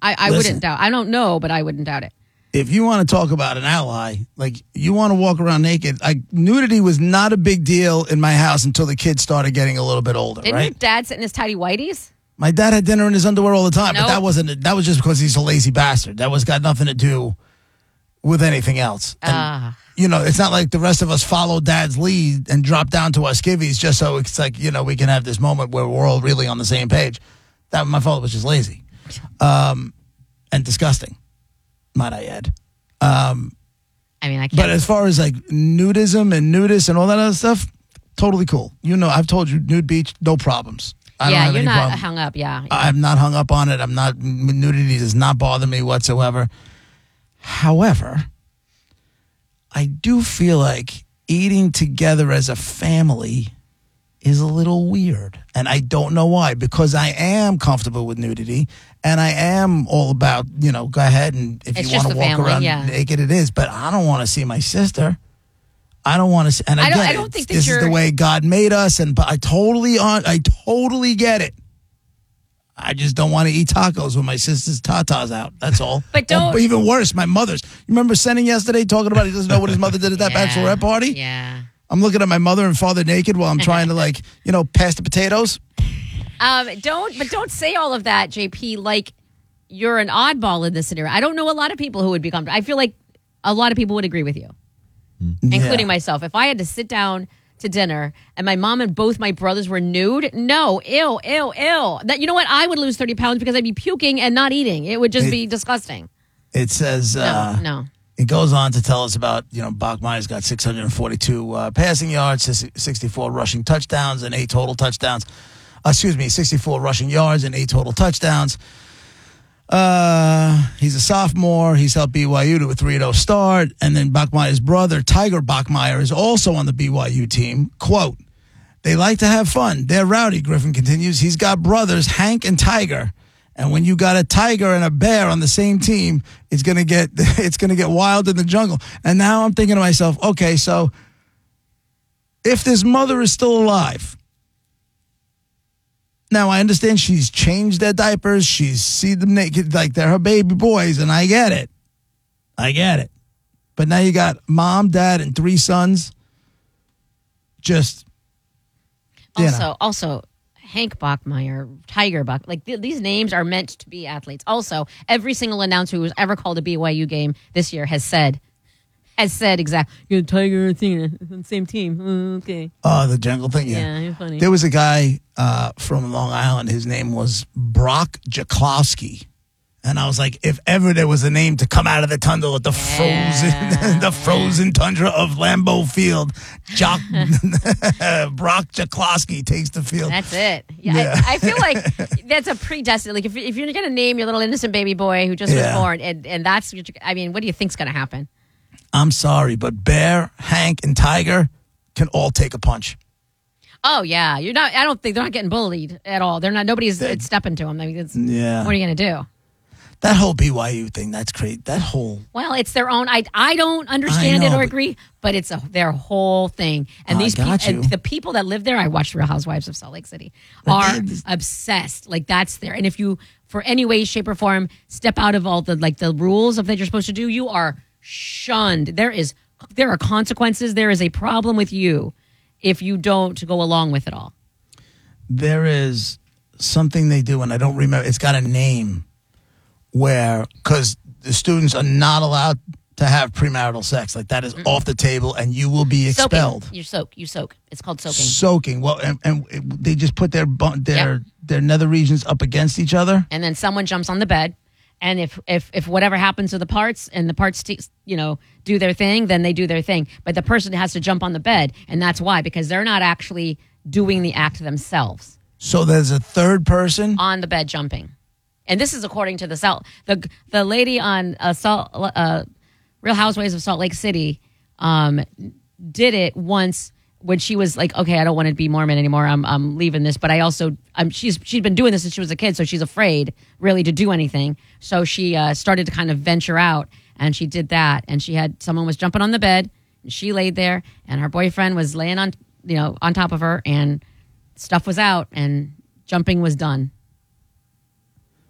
I Listen, wouldn't doubt. I don't know, but I wouldn't doubt it. if you want to talk about an ally, like you want to walk around naked, nudity was not a big deal in my house until the kids started getting a little bit older, Didn't right? your dad sit in his tidy whities? My dad had dinner in his underwear all the time, Nope. but that was just because he's a lazy bastard. That was got nothing to do with anything else. And, it's not like the rest of us follow dad's lead and drop down to our skivvies just so it's like, we can have this moment where we're all really on the same page. That my father was just lazy. And disgusting, might I add. I mean, I can't. But as far as like nudism and nudists and all that other stuff, totally cool. I've told you, nude beach, no problems. I don't have you're any not problem. hung up. Yeah. I'm not hung up on it. Nudity does not bother me whatsoever. However, I do feel like eating together as a family is a little weird. And I don't know why, because I am comfortable with nudity and I am all about, go ahead and if It's you want to just walk the family, around yeah. naked, it is. But I don't want to see my sister. I don't want to see, and again, I don't think that this is the way God made us, but I totally get it. I just don't want to eat tacos with my sister's tatas out. That's all. But don't. Or even worse, my mother's. You remember Senning yesterday talking about he doesn't know what his mother did at that bachelorette party? Yeah. I'm looking at my mother and father naked while I'm trying to pass the potatoes. Don't say all of that, JP, like you're an oddball in this scenario. I don't know a lot of people who would be comfortable. I feel like a lot of people would agree with you, including myself. If I had to sit down to dinner and my mom and both my brothers were nude, no, ew. That, you know what? I would lose 30 pounds because I'd be puking and not eating. It would just be disgusting. It says, No. It goes on to tell us about, Bachmeier's got 642 passing yards, 64 rushing touchdowns, and 8 total touchdowns. 64 rushing yards and 8 total touchdowns. He's a sophomore. He's helped BYU to a 3-0 start. And then Bachmeier's brother, Tiger Bachmeier, is also on the BYU team. Quote, "They like to have fun. They're rowdy," Griffin continues. He's got brothers, Hank and Tiger. And when you got a tiger and a bear on the same team, it's gonna get wild in the jungle. And now I'm thinking to myself, okay, so if this mother is still alive, now I understand she's changed their diapers, she's seen them naked like they're her baby boys, and I get it. But now you got mom, dad, and 3 sons. Just Also, Hank Bachmeier, Tiger Bach, like these names are meant to be athletes. Also, every single announcer who has ever called a BYU game this year has said exactly, "You're Tiger and Athena on the same team." Okay. Oh, the jungle thing, yeah. Yeah, you're funny. There was a guy from Long Island. His name was Brock Jaklowski. And I was like, if ever there was a name to come out of the tundra, the frozen tundra of Lambeau Field, Brock Jaklowski takes the field. That's it. Yeah. I feel like that's a predestined. Like if you're going to name your little innocent baby boy who just was born, and that's what what do you think's going to happen? I'm sorry, but Bear, Hank, and Tiger can all take a punch. Oh yeah, you're not. I don't think they're not getting bullied at all. They're not. Nobody's stepping to them. I mean, what are you going to do? That whole BYU thing, that's crazy. Well, it's their own. I don't understand it or agree, but it's their whole thing. And the people that live there, I watched Real Housewives of Salt Lake City, are obsessed. Like that's there. And if you, for any way, shape, or form, step out of all the rules of that you're supposed to do, you are shunned. There are consequences. There is a problem with you if you don't go along with it all. There is something they do, and I don't remember. It's got a name. Because the students are not allowed to have premarital sex. Like that is off the table and you will be expelled. You soak. It's called soaking. Soaking. Well, and they just put their nether regions up against each other. And then someone jumps on the bed. And if whatever happens to the parts and the parts, do their thing, then they do their thing. But the person has to jump on the bed. And that's why, because they're not actually doing the act themselves. So there's a third person on the bed jumping. And this is according to the lady on Real Housewives of Salt Lake City did it once when she was like, okay, I don't want to be Mormon anymore. I'm leaving this. But I also she's been doing this since she was a kid, so she's afraid really to do anything. So she started to kind of venture out, and she did that. And someone was jumping on the bed, and she laid there, and her boyfriend was laying on top of her, and stuff was out, and jumping was done.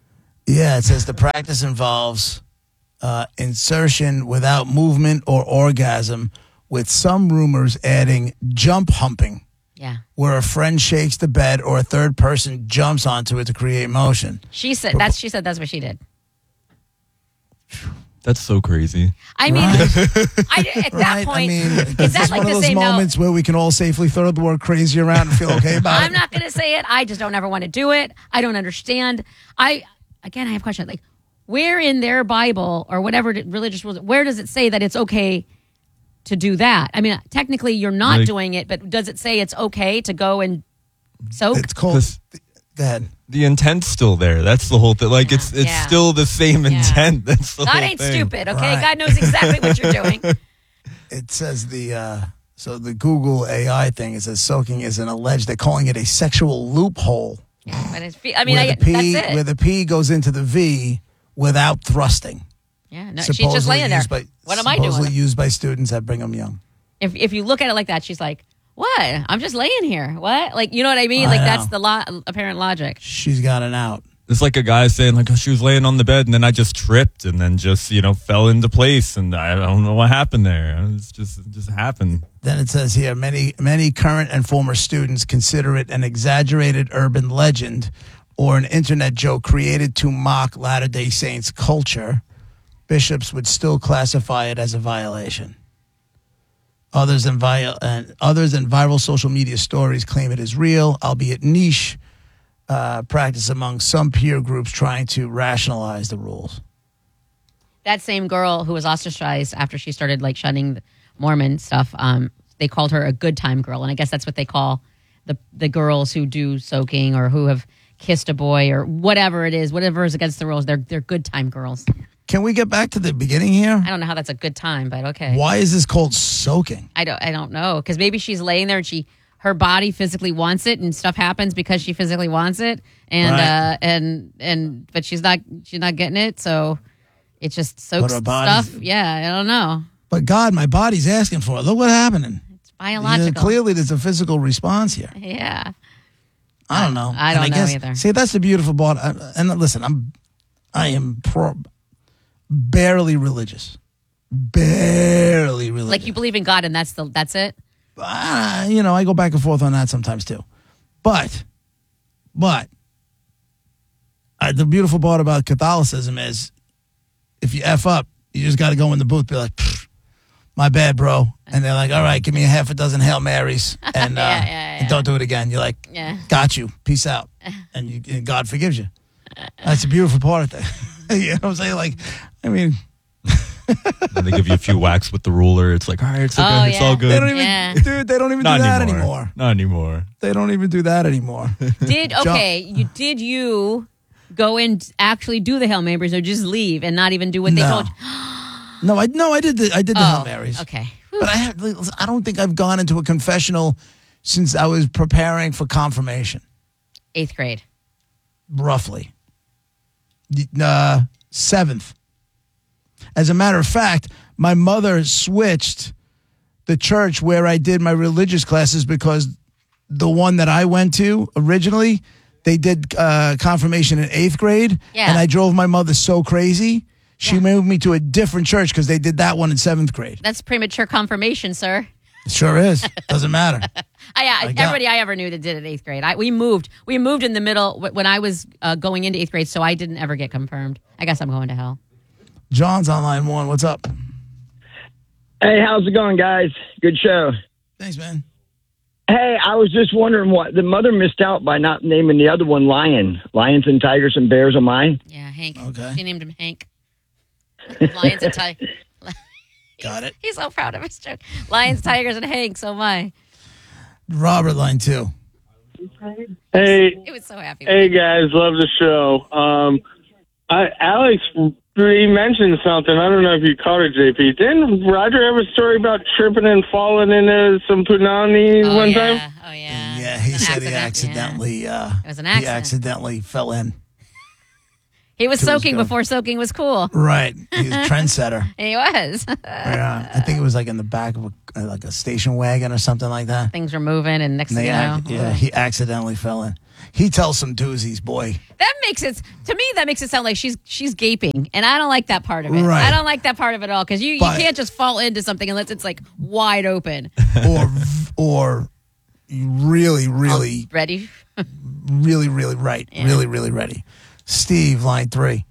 Yeah, it says the practice involves insertion without movement or orgasm, with some rumors adding jump humping, Yeah. where a friend shakes the bed or a third person jumps onto it to create motion. She said that's what she did. That's so crazy. I mean, Right. at that point, is is that this like one of the those same note? moments where we can all safely throw the word crazy around and feel okay about I'm it? not going to say it. I just don't ever want to do it. I don't understand. I have a question. Like, where in their Bible or whatever religious rules, where does it say that it's okay to do that? I mean, technically, you're not Like- doing it, but does it say it's okay to go and soak? It's called. 'Cause Go ahead. the intent's still there. That's the whole thing. Like it's Yeah. still the same intent. That's the God whole ain't thing. stupid, okay? Right. God knows exactly what you're doing. It says so the Google AI thing, it says soaking is an alleged, they're calling it a sexual loophole. Yeah, but it's, I mean, where the P, that's it. where the P goes into the V without thrusting. Yeah, no, she's just laying there. What am I Supposedly doing? used by students at Brigham Young. If you look at it like that, she's like, "What? I'm just laying here. What? Like, you know what I mean? I Like know. that's the apparent logic." She's got an out. It's like a guy saying like, oh, she was laying on the bed and then I just tripped and then just fell into place and I don't know what happened there. It just happened. Then it says here, many current and former students consider it an exaggerated urban legend or an internet joke created to mock Latter-day Saints culture. Bishops would still classify it as a violation. Others in viral social media stories claim it is real, albeit niche, practice among some peer groups trying to rationalize the rules. That same girl who was ostracized after she started like shunning the Mormon stuff, they called her a good time girl, and I guess that's what they call the girls who do soaking or who have kissed a boy or whatever it is, whatever is against the rules. They're good time girls. Can we get back to the beginning here? I don't know how that's a good time, but okay. Why is this called soaking? I don't know, because maybe she's laying there and her body physically wants it, and stuff happens because she physically wants it, and Right. but she's not getting it, so it just soaks her body's- stuff. Yeah, I don't know. But God, my body's asking for it. Look what's happening. It's biological. Clearly, there's a physical response here. Yeah. I don't know. I don't And know either. See, that's the beautiful part. And listen, I am barely religious. Barely religious. Like you believe in God, and that's it. I go back and forth on that sometimes too. But the beautiful part about Catholicism is if you F up, you just got to go in the booth, be like, my bad, bro. And they're like, all right, give me a half a dozen Hail Marys and, and don't do it again. You're like, Yeah. got you. Peace out. And God forgives you. That's a beautiful part of that. You know what I'm saying? Like, I mean, And they give you a few whacks with the ruler. It's like, all right, it's okay. Oh, It's yeah. all they good. don't even, Yeah. dude, they don't even do that anymore. Not anymore. They don't even do that anymore. Did you go and actually do the Hail Marys or just leave and not even do what they No. told you? No, I did the Hail Marys. Okay. But I don't think I've gone into a confessional since I was preparing for confirmation, 8th grade. roughly. 7th. As a matter of fact, my mother switched the church where I did my religious classes because the one that I went to originally, they did confirmation in 8th grade. Yeah. And I drove my mother so crazy. She moved me to a different church because they did that one in 7th grade. That's premature confirmation, sir. It sure is. Doesn't matter. Everybody I ever knew that did it 8th grade. We moved in the middle when I was going into 8th grade, so I didn't ever get confirmed. I guess I'm going to hell. John's on line 1. What's up? Hey, how's it going, guys? Good show. Thanks, man. Hey, I was just wondering what the mother missed out by not naming the other one Lion. Lions and tigers and bears are mine. Yeah, Hank. Okay. She named him Hank. Lions and Tigers. Got it. He's so proud of his joke. Lions, Tigers, and Hank. So am I. Robert, line 2. Hey, He was so happy. hey guys, love the show. Alex, he mentioned something. I don't know if you caught it, JP. Didn't Roger have a story about tripping and falling into some punani Oh, one yeah. time? Oh, yeah. Yeah, he It was an said he accident, yeah. accidentally. It was an He accident. accidentally fell in. He was to his soaking gun. before soaking was cool. Right, he's a trendsetter. He was. Yeah, I think it was like in the back of a station wagon or something like that. Things were moving, and next thing you know, He accidentally fell in. He tells some doozies, boy. That makes it to me. That makes it sound like she's gaping, and I don't like that part of it. Right. I don't like that part of it at all because you can't just fall into something unless it's like wide open. or really Ready? really right. Yeah. Really ready. Steve, line 3.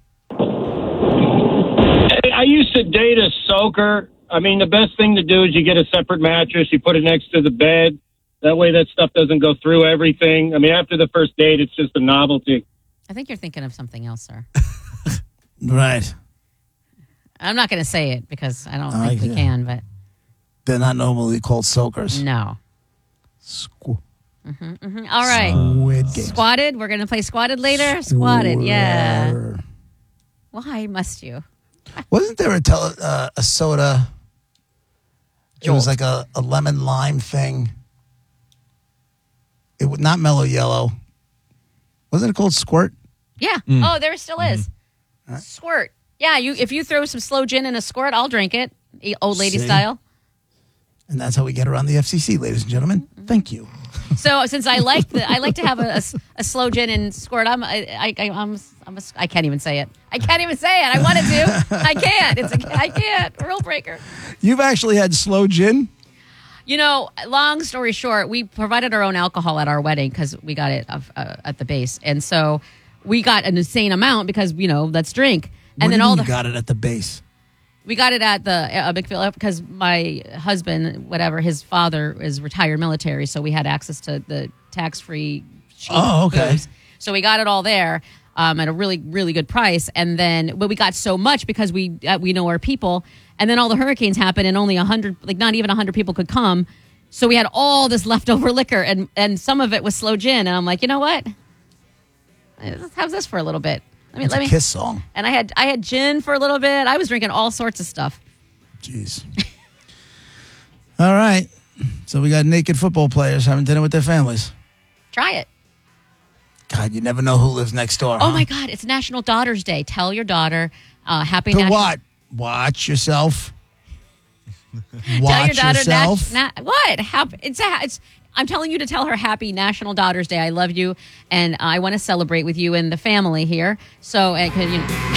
I used to date a soaker. I mean, the best thing to do is you get a separate mattress, you put it next to the bed. That way that stuff doesn't go through everything. I mean, after the first date, it's just a novelty. I think you're thinking of something else, sir. Right. I'm not going to say it because I don't think we yeah. can, but They're not normally called soakers. no. Squid All right. game. Squatted. We're going to play squatted later. Squatted. Yeah. Why must you? Wasn't there a soda? It was like a lemon lime thing. It was not Mellow Yellow. Wasn't it called Squirt? Yeah. Oh, there still is. Squirt. Yeah. If you throw some slow gin in a squirt, I'll drink it. Old lady See? style. And that's how we get around the FCC, ladies and gentlemen. Thank you. So since I like to have a slow gin and squirt, I can't even say it. I can't even say it. I wanted to. I can't. I can't. Rule breaker. You've actually had slow gin? You know, long story short, we provided our own alcohol at our wedding because we got it at the base, and so we got an insane amount because let's drink. What And do then you all mean you got it at the base? we got it at the Big Philip because my husband, his father is retired military, so we had access to the tax-free. Oh, okay. booze. So we got it all there at a really, really good price, but we got so much because we know our people. And then all the hurricanes happened, and only 100, like not even 100 people could come. So we had all this leftover liquor, and some of it was slow gin. And I'm like, you know what? Let's have this for a little bit. It's a Kiss song. And I had gin for a little bit. I was drinking all sorts of stuff. Jeez. All right. So we got naked football players having dinner with their families. Try it. God, you never know who lives next door. Oh huh? my God! It's National Daughter's Day. Tell your daughter happy. To National- what? Watch yourself. Tell Watch your daughter yourself. what? It's. I'm telling you to tell her Happy National Daughter's Day. I love you, and I want to celebrate with you and the family here. So,